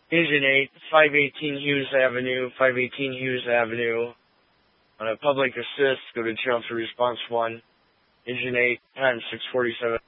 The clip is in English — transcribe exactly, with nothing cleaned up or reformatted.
Engine eight, five eighteen Hughes Avenue, five eighteen Hughes Avenue. On a public assist, go to channel two response one. Engine eight, time six forty-seven.